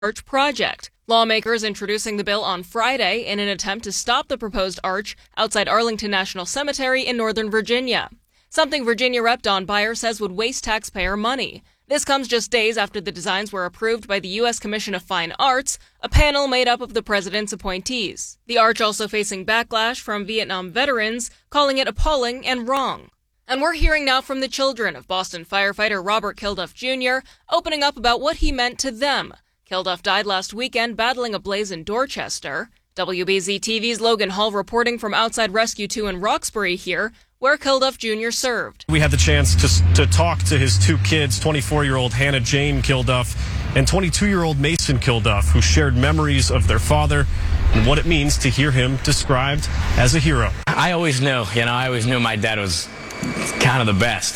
Arch project. Lawmakers introducing the bill on Friday in an attempt to stop the proposed arch outside Arlington National Cemetery in Northern Virginia. Something Virginia Rep. Don Beyer says would waste taxpayer money. This comes just days after the designs were approved by the U.S. Commission of Fine Arts, a panel made up of the president's appointees. The arch also facing backlash from Vietnam veterans, calling it appalling and wrong. And we're hearing now from the children of Boston firefighter Robert Kilduff Jr., opening up about what he meant to them. Kilduff died last weekend battling a blaze in Dorchester. WBZ-TV's Logan Hall reporting from outside Rescue 2 in Roxbury here, where Kilduff Jr. served. We had the chance to talk to his two kids, 24-year-old Hannah Jane Kilduff and 22-year-old Mason Kilduff, who shared memories of their father and what it means to hear him described as a hero. I always knew my dad was kind of the best,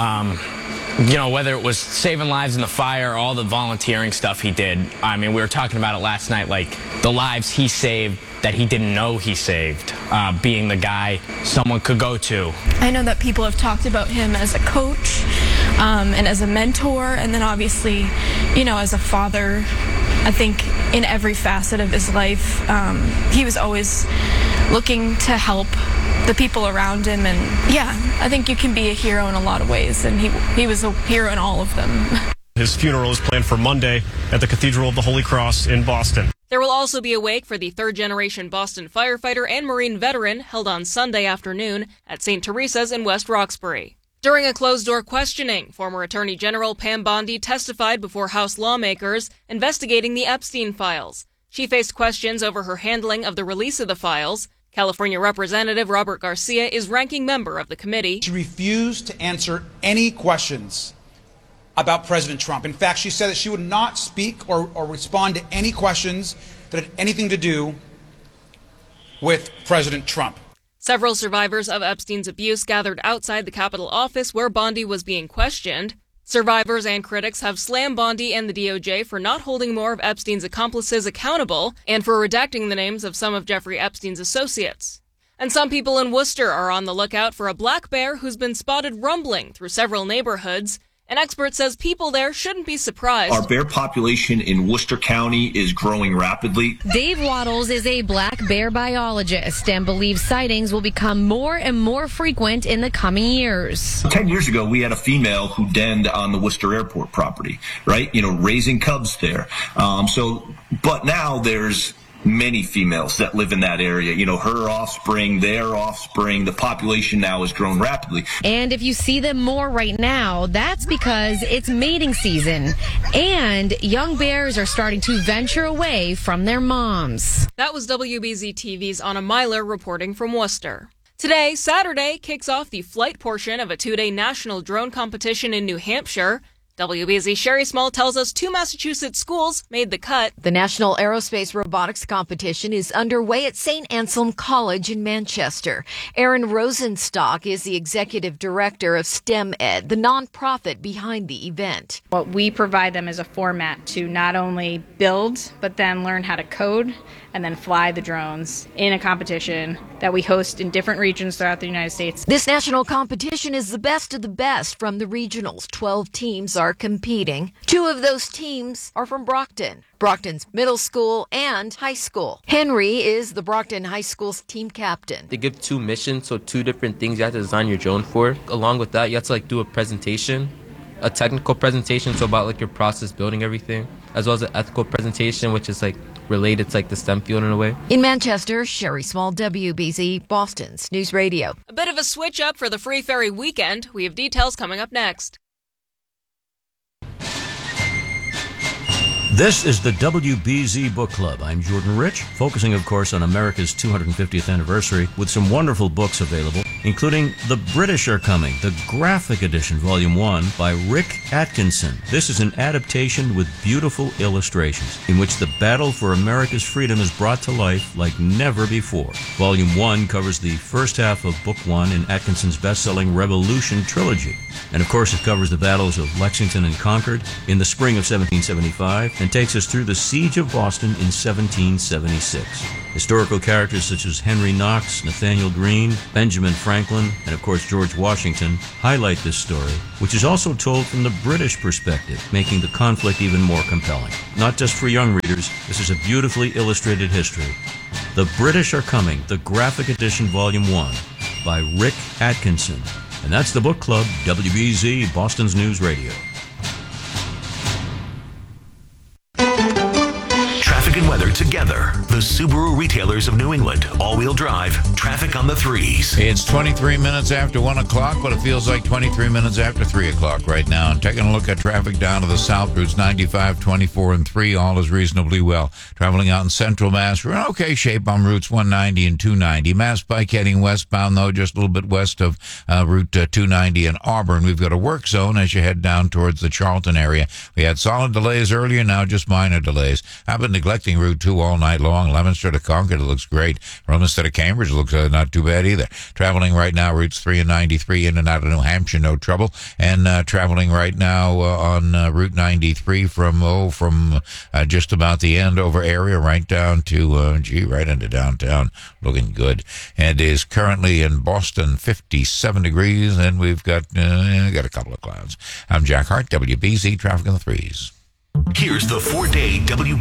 whether it was saving lives in the fire, all the volunteering stuff he did. I mean, we were talking about it last night, like the lives he saved that he didn't know he saved, being the guy someone could go to. I know that people have talked about him as a coach and as a mentor, and then obviously, as a father. I think in every facet of his life, he was always looking to help the people around him, and I think you can be a hero in a lot of ways, and he was a hero in all of them. His funeral is planned for Monday at the Cathedral of the Holy Cross in Boston. There will also be a wake for the third-generation Boston firefighter and Marine veteran held on Sunday afternoon at St. Teresa's in West Roxbury. During a closed-door questioning, former Attorney General Pam Bondi testified before House lawmakers investigating the Epstein files. She faced questions over her handling of the release of the files. California Representative Robert Garcia is ranking member of the committee. She refused to answer any questions about President Trump. In fact, she said that she would not speak or respond to any questions that had anything to do with President Trump. Several survivors of Epstein's abuse gathered outside the Capitol office where Bondi was being questioned. Survivors and critics have slammed Bondi and the DOJ for not holding more of Epstein's accomplices accountable and for redacting the names of some of Jeffrey Epstein's associates. And some people in Worcester are on the lookout for a black bear who's been spotted rumbling through several neighborhoods. An expert says people there shouldn't be surprised. Our bear population in Worcester County is growing rapidly. Dave Waddles is a black bear biologist and believes sightings will become more and more frequent in the coming years. 10 years ago, we had a female who denned on the Worcester Airport property, right? Raising cubs there. But now there's many females that live in that area. Her offspring, their offspring, the population now has grown rapidly. And if you see them more right now, that's because it's mating season and young bears are starting to venture away from their moms. That was WBZ-TV's Anna Myler reporting from Worcester. Today, Saturday, kicks off the flight portion of a two-day national drone competition in New Hampshire. WBZ Sherry Small tells us 2 Massachusetts schools made the cut. The National Aerospace Robotics Competition is underway at St. Anselm College in Manchester. Aaron Rosenstock is the executive director of STEM Ed, the nonprofit behind the event. What we provide them is a format to not only build, but then learn how to code and then fly the drones in a competition that we host in different regions throughout the United States. This national competition is the best of the best from the regionals. 12 teams are competing. 2 of those teams are from Brockton. Brockton's middle school and high school. Henry is the Brockton High School's team captain. They give 2 missions, so 2 different things you have to design your drone for. Along with that, you have to do a presentation, a technical presentation, so about your process building everything, as well as an ethical presentation, which is related to the STEM field in a way. In Manchester, Sherry Small, WBZ, Boston's News Radio. A bit of a switch up for the Free Ferry weekend. We have details coming up next. This is the WBZ Book Club. I'm Jordan Rich, focusing, of course, on America's 250th anniversary with some wonderful books available, including The British Are Coming, the graphic edition, Volume 1, by Rick Atkinson. This is an adaptation with beautiful illustrations in which the battle for America's freedom is brought to life like never before. Volume 1 covers the first half of Book 1 in Atkinson's best-selling Revolution trilogy. And, of course, it covers the battles of Lexington and Concord in the spring of 1775, and takes us through the Siege of Boston in 1776. Historical characters such as Henry Knox, Nathaniel Greene, Benjamin Franklin, and of course George Washington highlight this story, which is also told from the British perspective, making the conflict even more compelling. Not just for young readers, this is a beautifully illustrated history. The British Are Coming, the Graphic Edition Volume 1 by Rick Atkinson. And that's the Book Club, WBZ, Boston's News Radio. Traffic and weather together. The Subaru retailers of New England. All-wheel drive. Traffic on the 3s. It's 23 minutes after 1 o'clock, but it feels like 23 minutes after 3 o'clock right now. And taking a look at traffic down to the south, routes 95, 24, and 3, all is reasonably well. Traveling out in central Mass, we're in okay shape on routes 190 and 290. Mass Pike heading westbound, though, just a little bit west of route 290 in Auburn. We've got a work zone as you head down towards the Charlton area. We had solid delays earlier, now just minor delays. I've been neglecting Route 2 all night long. Leominster to Concord, it looks great. Leominster to Cambridge looks not too bad either. Traveling right now, routes 3 and 93 in and out of New Hampshire, no trouble. And traveling right now on Route 93 from just about the Andover area right down to, right into downtown. Looking good. And is currently in Boston, 57 degrees, and we've got a couple of clouds. I'm Jack Hart, WBZ, Traffic on the 3s. Here's the 4-day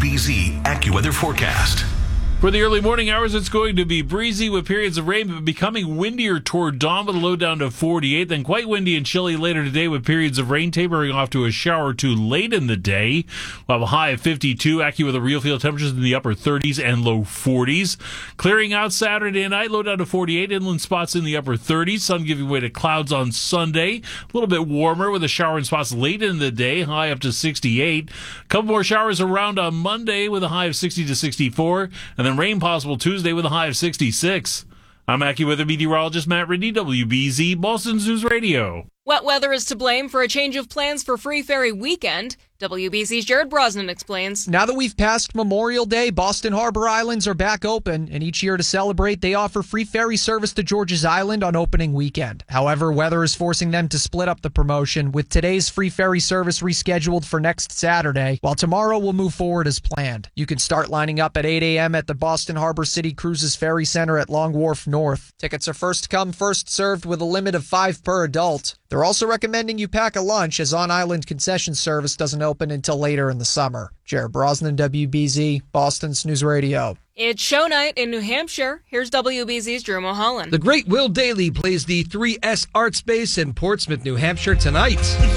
WBZ AccuWeather forecast. For the early morning hours, it's going to be breezy with periods of rain, but becoming windier toward dawn with a low down to 48. Then quite windy and chilly later today with periods of rain tapering off to a shower or two late in the day. We'll have a high of 52. AccuWeather real field temperatures in the upper 30s and low 40s. Clearing out Saturday night, low down to 48. Inland spots in the upper 30s. Sun giving way to clouds on Sunday. A little bit warmer with a shower in spots late in the day, high up to 68. A couple more showers around on Monday with a high of 60 to 64. And then rain possible Tuesday with a high of 66. I'm AccuWeather meteorologist Matt Ridney, WBZ, Boston's News Radio. Wet weather is to blame for a change of plans for Free Ferry weekend. WBC's Jared Brosnan explains. Now that we've passed Memorial Day, Boston Harbor Islands are back open, and each year to celebrate, they offer free ferry service to George's Island on opening weekend. However, weather is forcing them to split up the promotion, with today's free ferry service rescheduled for next Saturday, while tomorrow will move forward as planned. You can start lining up at 8 a.m. at the Boston Harbor City Cruises Ferry Center at Long Wharf North. Tickets are first come, first served with a limit of 5 per adult. They're also recommending you pack a lunch, as on-island concession service doesn't open until later in the summer. Jared Brosnan, WBZ, Boston's News Radio. It's show night in New Hampshire. Here's WBZ's Drew Mulholland. The great Will Dailey plays the 3S Art Space in Portsmouth, New Hampshire tonight.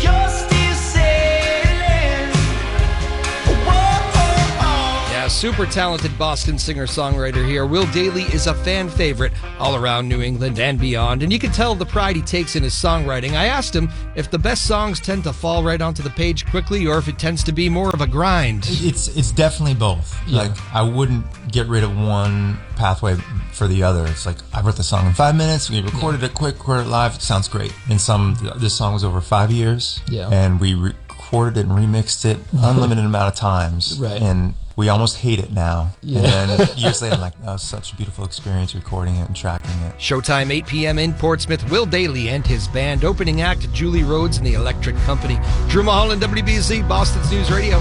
Super talented Boston singer-songwriter here. Will Dailey is a fan favorite all around New England and beyond, and you can tell the pride he takes in his songwriting. I asked him if the best songs tend to fall right onto the page quickly or if it tends to be more of a grind. It's definitely both. Yeah. Like, I wouldn't get rid of one pathway for the other. It's like, I wrote the song in 5 minutes, we recorded it quick, recorded it live, it sounds great. And this song was over 5 years, and we recorded it and remixed it unlimited amount of times. Right. And we almost hate it now. Yeah. And then years later, I'm like, oh, such a beautiful experience recording it and tracking it. Showtime 8 p.m. in Portsmouth. Will Dailey and his band. Opening act, Julie Rhodes and the Electric Company. Drew Mulholland, WBZ, Boston's News Radio.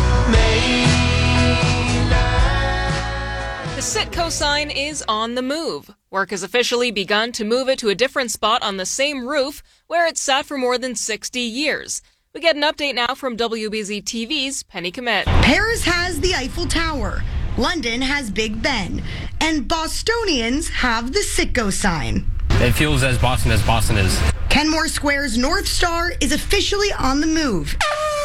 The Citco sign is on the move. Work has officially begun to move it to a different spot on the same roof where it's sat for more than 60 years. We get an update now from WBZ TV's Penny Commit. Paris has the Eiffel Tower, London has Big Ben, and Bostonians have the Citco sign. It feels as Boston is. Kenmore Square's North Star is officially on the move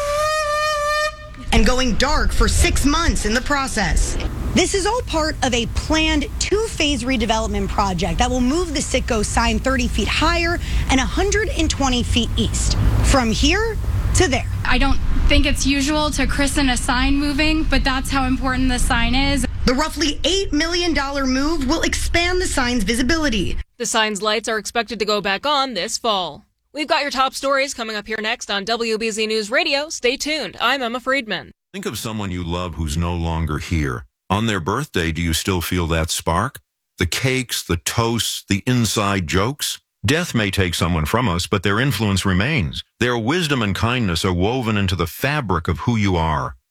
and going dark for 6 months in the process. This is all part of a planned 2-phase redevelopment project that will move the Citco sign 30 feet higher and 120 feet east. From here to there. I don't think it's usual to christen a sign moving, but that's how important the sign is. The roughly $8 million move will expand the sign's visibility. The sign's lights are expected to go back on this fall. We've got your top stories coming up here next on WBZ News Radio. Stay tuned. I'm Emma Friedman. Think of someone you love who's no longer here. On their birthday, do you still feel that spark? The cakes, the toasts, the inside jokes? Death may take someone from us, but their influence remains. Their wisdom and kindness are woven into the fabric of who you are.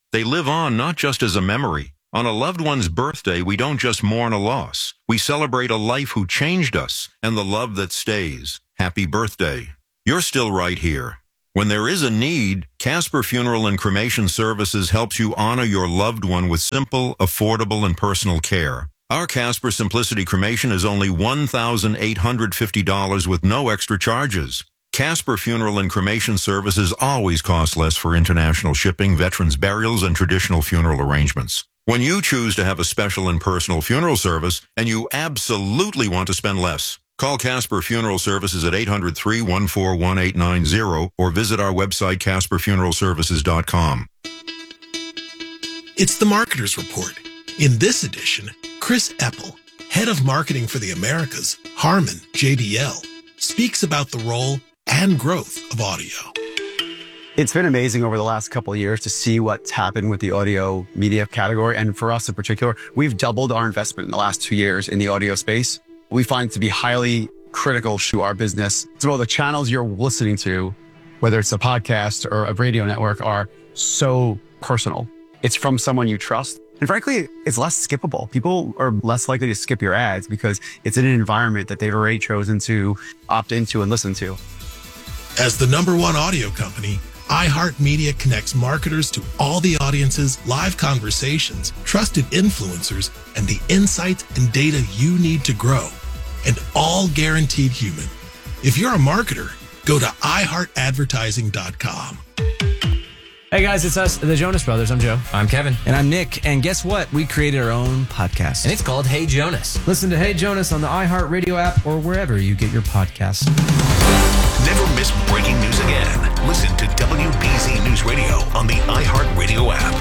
They live on not just as a memory. On a loved one's birthday, we don't just mourn a loss. We celebrate a life who changed us and the love that stays. Happy birthday. You're still right here. When there is a need, Casper Funeral and Cremation Services helps you honor your loved one with simple, affordable, and personal care. Our Casper Simplicity Cremation is only $1,850 with no extra charges. Casper Funeral and Cremation Services always cost less for international shipping, veterans' burials, and traditional funeral arrangements. When you choose to have a special and personal funeral service, and you absolutely want to spend less, call Casper Funeral Services at 800-314-1890 or visit our website, CasperFuneralServices.com. It's the Marketer's Report. In this edition, Chris Eppel, head of marketing for the Americas, Harman JDL, speaks about the role and growth of audio. It's been amazing over the last couple of years to see what's happened with the audio media category. And for us in particular, we've doubled our investment in the last 2 years in the audio space. We find it to be highly critical to our business. So the channels you're listening to, whether it's a podcast or a radio network, are so personal. It's from someone you trust. And frankly, it's less skippable. People are less likely to skip your ads because it's in an environment that they've already chosen to opt into and listen to. As the #1 audio company, iHeartMedia connects marketers to all the audiences, live conversations, trusted influencers, and the insights and data you need to grow. And all guaranteed human. If you're a marketer, go to iHeartAdvertising.com. Hey guys, it's us, the Jonas Brothers. I'm Joe. I'm Kevin. And I'm Nick. And guess what? We created our own podcast. And it's called Hey Jonas. Listen to Hey Jonas on the iHeartRadio app or wherever you get your podcasts. Never miss breaking news again. Listen to WBZ News Radio on the iHeartRadio app.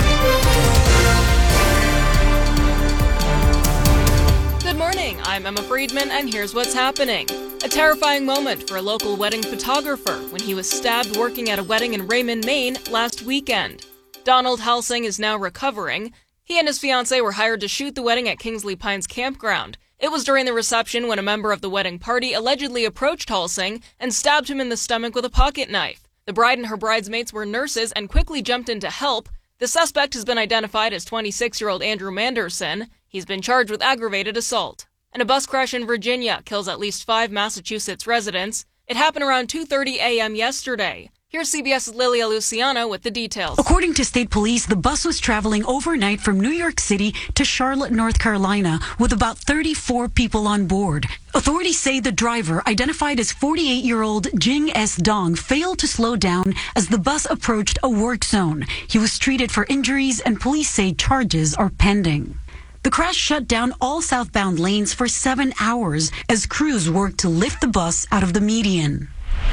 Good morning, I'm Emma Friedman, and here's what's happening. A terrifying moment for a local wedding photographer when he was stabbed working at a wedding in Raymond, Maine last weekend. Donald Helsing is now recovering. He and his fiancée were hired to shoot the wedding at Kingsley Pines Campground. It was during the reception when a member of the wedding party allegedly approached Helsing and stabbed him in the stomach with a pocket knife. The bride and her bridesmaids were nurses and quickly jumped in to help. The suspect has been identified as 26-year-old Andrew Manderson. He's been charged with aggravated assault. And a bus crash in Virginia kills at least 5 Massachusetts residents. It happened around 2:30 a.m. yesterday. Here's CBS's Lilia Luciano with the details. According to state police, the bus was traveling overnight from New York City to Charlotte, North Carolina, with about 34 people on board. Authorities say the driver, identified as 48-year-old Jing S. Dong, failed to slow down as the bus approached a work zone. He was treated for injuries, and police say charges are pending. The crash shut down all southbound lanes for 7 hours as crews worked to lift the bus out of the median.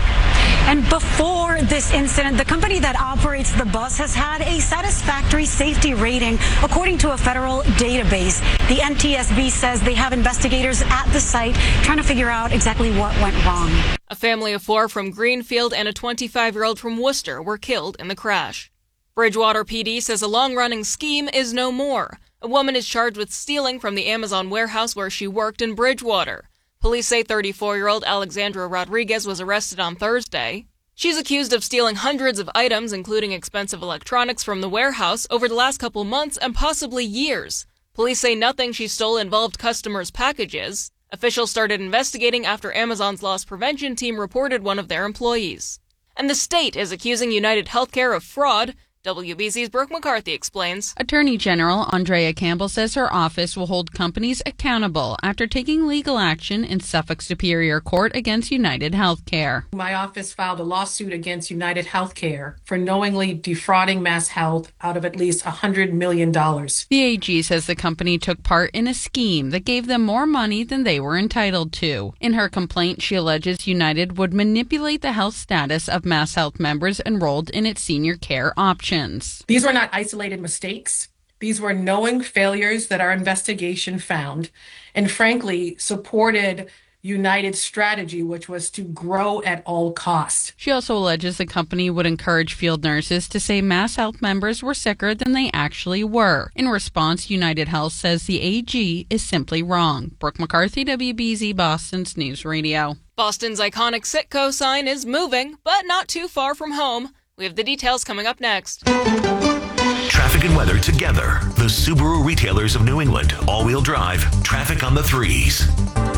And before this incident, the company that operates the bus has had a satisfactory safety rating, according to a federal database. The NTSB says they have investigators at the site trying to figure out exactly what went wrong. A family of 4 from Greenfield and a 25-year-old from Worcester were killed in the crash. Bridgewater PD says a long-running scheme is no more. A woman is charged with stealing from the Amazon warehouse where she worked in Bridgewater. Police say 34-year-old Alexandra Rodriguez was arrested on Thursday. She's accused of stealing hundreds of items, including expensive electronics, from the warehouse over the last couple months and possibly years. Police say nothing she stole involved customers' packages. Officials started investigating after Amazon's loss prevention team reported one of their employees. And the state is accusing United Healthcare of fraud. WBZ's Brooke McCarthy explains. Attorney General Andrea Campbell says her office will hold companies accountable after taking legal action in Suffolk Superior Court against United Healthcare. My office filed a lawsuit against United Healthcare for knowingly defrauding Mass Health out of at least $100 million. The AG says the company took part in a scheme that gave them more money than they were entitled to. In her complaint, she alleges United would manipulate the health status of Mass Health members enrolled in its senior care option. These were not isolated mistakes. These were knowing failures that our investigation found and frankly supported United's strategy, which was to grow at all costs. She also alleges the company would encourage field nurses to say Mass Health members were sicker than they actually were. In response, United Health says the AG is simply wrong. Brooke McCarthy, WBZ Boston's News Radio. Boston's iconic Citgo sign is moving, but not too far from home. We have the details coming up next. Traffic and weather together. The Subaru retailers of New England. All-wheel drive. Traffic on the 3s.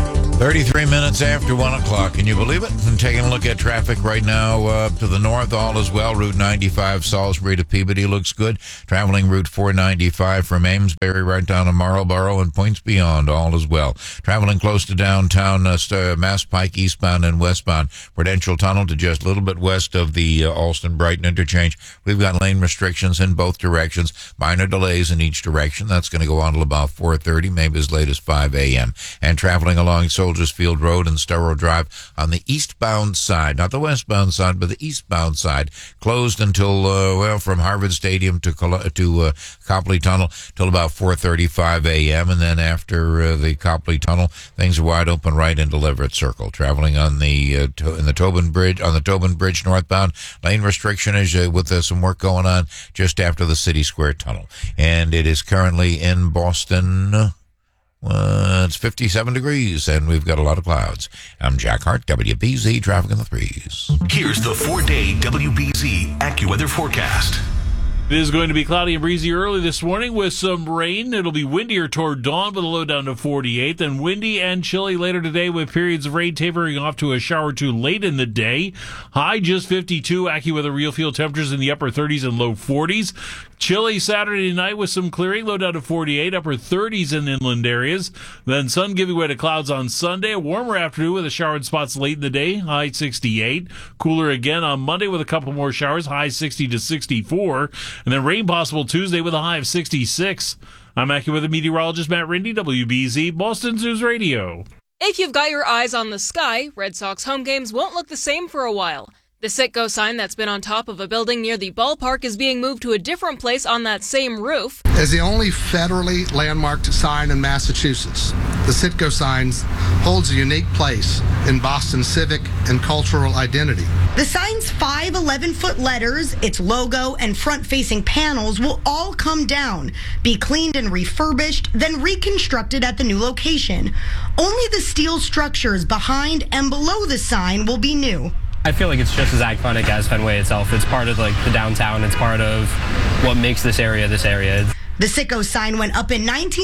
33 minutes after 1 o'clock. Can you believe it? And taking a look at traffic right now to the north, all is well. Route 95, Salisbury to Peabody looks good. Traveling Route 495 from Amesbury right down to Marlborough and points beyond, all is well. Traveling close to downtown, Mass Pike eastbound and westbound. Prudential Tunnel to just a little bit west of the Alston-Brighton interchange. We've got lane restrictions in both directions. Minor delays in each direction. That's going to go on till about 4:30, maybe as late as 5 a.m. And traveling along Soldiers Field Road and Storrow Drive on the eastbound side, not the westbound side, but the eastbound side, closed until, from Harvard Stadium to Copley Tunnel till about 4:35 a.m. And then after the Copley Tunnel, things are wide open right into Leverett Circle. Traveling on the Tobin Bridge northbound, lane restriction is with some work going on just after the City Square Tunnel. And it is currently in Boston. It's 57 degrees, and we've got a lot of clouds. I'm Jack Hart, WBZ, traffic in the 3s. Here's the 4-day WBZ AccuWeather forecast. It is going to be cloudy and breezy early this morning with some rain. It'll be windier toward dawn with a low down to 48. Then windy and chilly later today with periods of rain tapering off to a shower or two late in the day. High just 52. AccuWeather real feel temperatures in the upper 30s and low 40s. Chilly Saturday night with some clearing, low down to 48, upper 30s in inland areas. Then sun giving way to clouds on Sunday. A warmer afternoon with a shower in spots late in the day, high 68. Cooler again on Monday with a couple more showers, high 60 to 64. And then rain possible Tuesday with a high of 66. I'm AccuWeather meteorologist Matt Rindy, WBZ, Boston News Radio. If you've got your eyes on the sky, Red Sox home games won't look the same for a while. The Citgo sign that's been on top of a building near the ballpark is being moved to a different place on that same roof. As the only federally landmarked sign in Massachusetts, the Citgo sign holds a unique place in Boston's civic and cultural identity. The sign's 5 11-foot letters, its logo, and front-facing panels will all come down, be cleaned and refurbished, then reconstructed at the new location. Only the steel structures behind and below the sign will be new. I feel like it's just as iconic as Fenway itself. It's part of the downtown. It's part of what makes this area this area. The Citgo sign went up in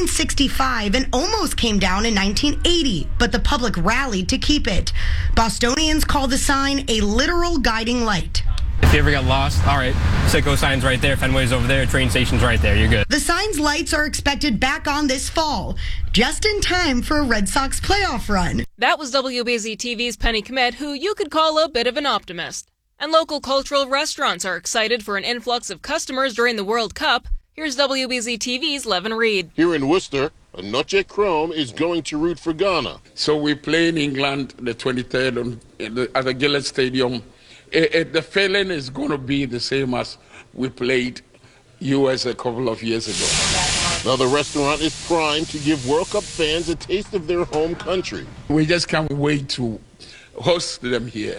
1965 and almost came down in 1980, but the public rallied to keep it. Bostonians call the sign a literal guiding light. If you ever get lost, all right, Citgo sign's right there, Fenway's over there, train station's right there, you're good. The sign's lights are expected back on this fall, just in time for a Red Sox playoff run. That was WBZ TV's Penny Kmet, who you could call a bit of an optimist. And local cultural restaurants are excited for an influx of customers during the World Cup. Here's WBZ TV's Levin Reed. Here in Worcester, a Noche Chrome is going to root for Ghana. So we play in England the 23rd at the Gillett Stadium. The feeling is going to be the same as we played U.S. a couple of years ago. Now the restaurant is primed to give World Cup fans a taste of their home country. We just can't wait to host them here.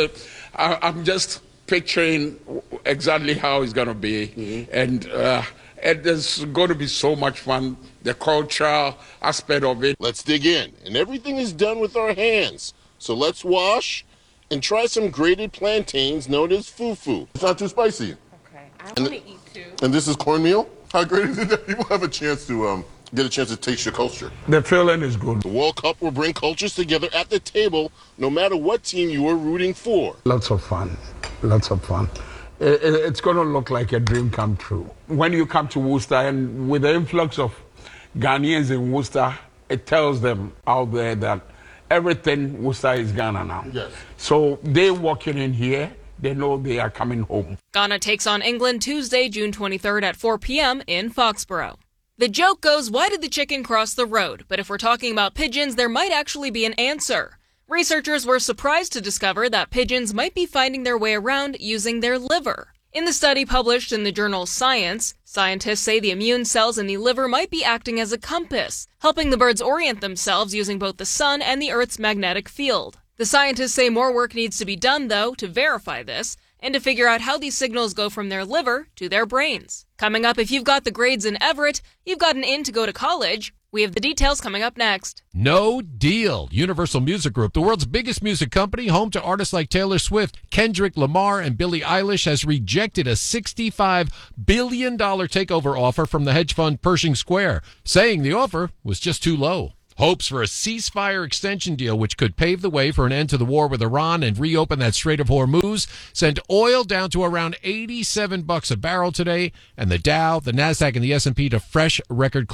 I'm just picturing exactly how it's going to be. And there's going to be so much fun, the cultural aspect of it. Let's dig in. And everything is done with our hands. So let's wash and try some grated plantains known as fufu. It's not too spicy. Okay, I want to eat too. And this is cornmeal? How great is it that people have a chance to get a chance to taste your culture? The feeling is good. The World Cup will bring cultures together at the table, no matter what team you are rooting for. Lots of fun. Lots of fun. It's going to look like a dream come true. When you come to Worcester, and with the influx of Ghanaians in Worcester, it tells them out there that everything Worcester is Ghana now. Yes. So they walking in here, they know they are coming home. Ghana takes on England Tuesday, June 23rd at 4 p.m. in Foxborough. The joke goes, why did the chicken cross the road? But if we're talking about pigeons, there might actually be an answer. Researchers were surprised to discover that pigeons might be finding their way around using their liver. In the study published in the journal Science, scientists say the immune cells in the liver might be acting as a compass, helping the birds orient themselves using both the sun and the Earth's magnetic field. The scientists say more work needs to be done, though, to verify this, and to figure out how these signals go from their liver to their brains. Coming up, if you've got the grades in Everett, you've got an in to go to college. We have the details coming up next. No deal. Universal Music Group, the world's biggest music company, home to artists like Taylor Swift, Kendrick Lamar, and Billie Eilish, has rejected a $65 billion takeover offer from the hedge fund Pershing Square, saying the offer was just too low. Hopes for a ceasefire extension deal, which could pave the way for an end to the war with Iran and reopen that Strait of Hormuz, sent oil down to around $87 a barrel today, and the Dow, the Nasdaq, and the S&P to fresh record